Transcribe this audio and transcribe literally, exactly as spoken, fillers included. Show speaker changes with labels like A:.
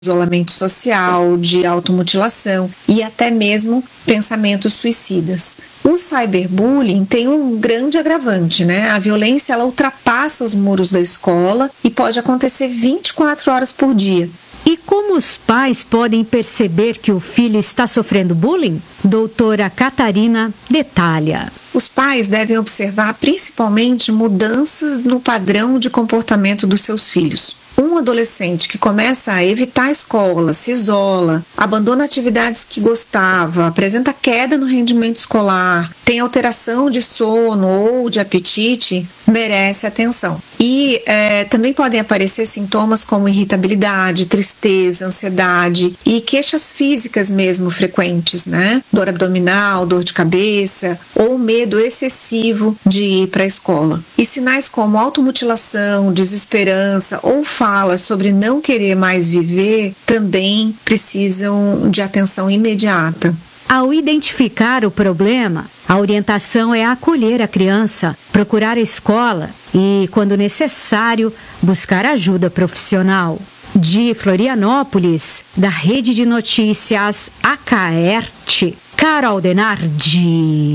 A: isolamento social, de automutilação e até mesmo pensamentos suicidas. O cyberbullying tem um grande agravante, né? A violência ela ultrapassa os muros da escola e pode acontecer vinte e quatro horas por dia.
B: E como os pais podem perceber que o filho está sofrendo bullying? Doutora Catarina detalha.
A: Os pais devem observar principalmente mudanças no padrão de comportamento dos seus filhos. Um adolescente que começa a evitar a escola, se isola, abandona atividades que gostava, apresenta queda no rendimento escolar, tem alteração de sono ou de apetite, merece atenção. E é, também podem aparecer sintomas como irritabilidade, tristeza, ansiedade e queixas físicas mesmo frequentes, né? Dor abdominal, dor de cabeça ou medo excessivo de ir para a escola. E sinais como automutilação, desesperança ou fala sobre não querer mais viver também precisam de atenção imediata.
B: Ao identificar o problema, a orientação é acolher a criança, procurar a escola e, quando necessário, buscar ajuda profissional. De Florianópolis, da Rede de Notícias A C A E R T, Carol Denardi.